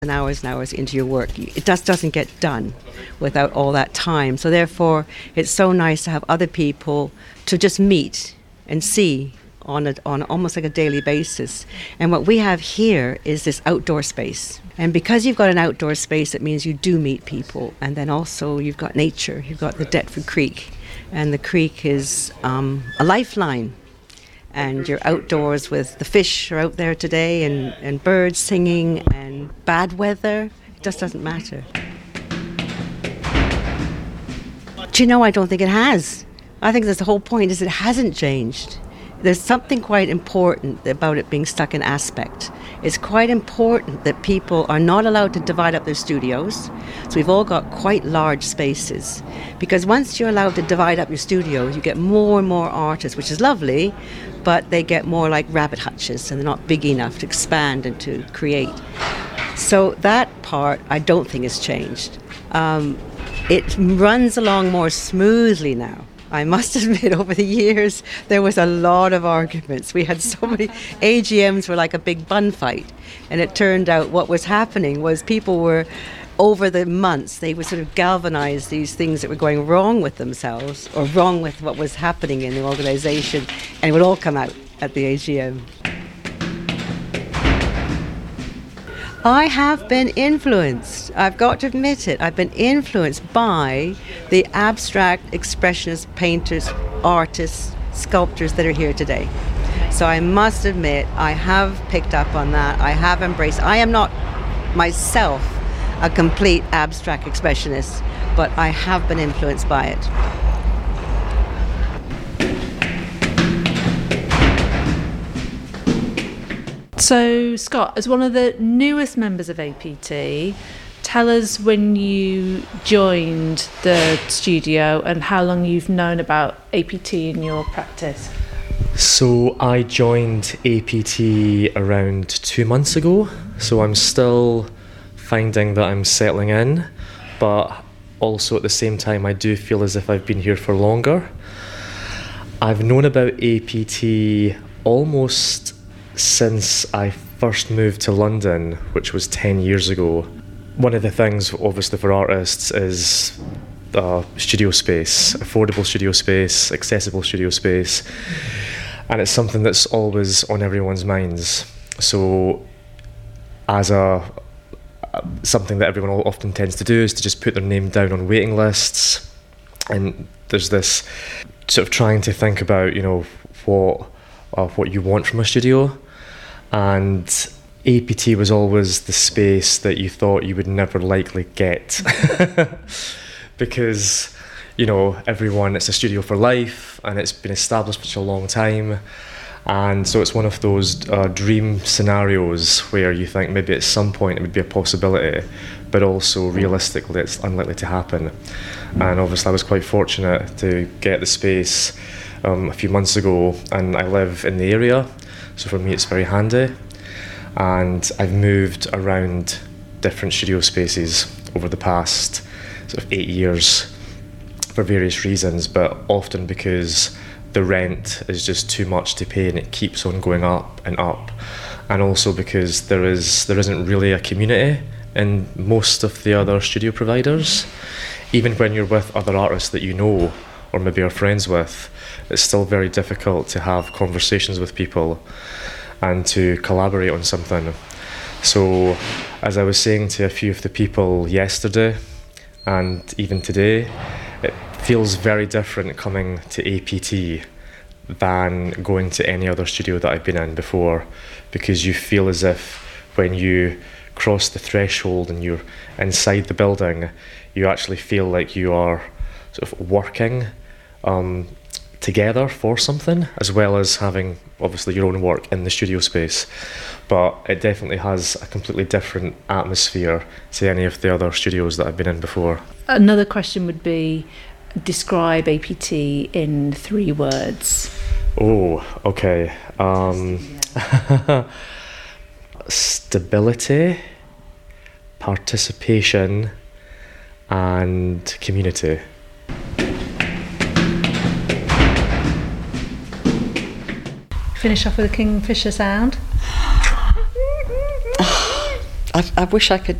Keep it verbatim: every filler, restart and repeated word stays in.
and hours and hours into your work. It just doesn't get done without all that time. So therefore, it's so nice to have other people to just meet and see on a, on almost like a daily basis. And what we have here is this outdoor space. And because you've got an outdoor space, it means you do meet people. And then also you've got nature. You've got the Deptford Creek. And the creek is um, a lifeline. And you're outdoors with the fish are out there today, and, and birds singing, and bad weather. It just doesn't matter. Do you know, I don't think it has. I think that's the whole point, is it hasn't changed. There's something quite important about it being stuck in aspect. It's quite important that people are not allowed to divide up their studios. So we've all got quite large spaces. Because once you're allowed to divide up your studios, you get more and more artists, which is lovely, but they get more like rabbit hutches and they're not big enough to expand and to create. So that part I don't think has changed. Um, it runs along more smoothly now. I must admit, over the years, there was a lot of arguments. We had so many, A G Ms were like a big bun fight. And it turned out what was happening was people were, over the months, they would sort of galvanize these things that were going wrong with themselves or wrong with what was happening in the organization, and it would all come out at the A G M. I have been influenced. I've got to admit it. I've been influenced by the abstract expressionist painters, artists, sculptors that are here today. So I must admit, I have picked up on that. I have embraced. I am not myself a complete abstract expressionist, but I have been influenced by it. So, Scott, as one of the newest members of A P T, tell us when you joined the studio and how long you've known about A P T in your practice. So I joined A P T around two months ago, so I'm still finding that I'm settling in, but also at the same time I do feel as if I've been here for longer. I've known about A P T almost since I first moved to London, which was ten years ago. One of the things, obviously, for artists is uh, studio space, affordable studio space, accessible studio space, and it's something that's always on everyone's minds. So as a something that everyone often tends to do is to just put their name down on waiting lists, and there's this sort of trying to think about, you know, what uh, what you want from a studio, and A P T was always the space that you thought you would never likely get because, you know, everyone, it's a studio for life and it's been established for such a long time, and so it's one of those uh, dream scenarios where you think maybe at some point it would be a possibility, but also realistically it's unlikely to happen. And obviously I was quite fortunate to get the space um, a few months ago, and I live in the area, so for me it's very handy. And I've moved around different studio spaces over the past sort of eight years for various reasons, but often because the rent is just too much to pay and it keeps on going up and up, and also because there is there isn't really a community in most of the other studio providers. Even when you're with other artists that you know or maybe are friends with, it's still very difficult to have conversations with people and to collaborate on something. So, as I was saying to a few of the people yesterday and even today, it feels very different coming to A P T than going to any other studio that I've been in before, because you feel as if when you cross the threshold and you're inside the building, you actually feel like you are sort of working um, together for something, as well as having obviously your own work in the studio space. But it definitely has a completely different atmosphere to any of the other studios that I've been in before. Another question would be, describe A P T in three words. Oh, okay. Um, stability, participation, and community. Finish off with a Kingfisher sound. I, I wish I could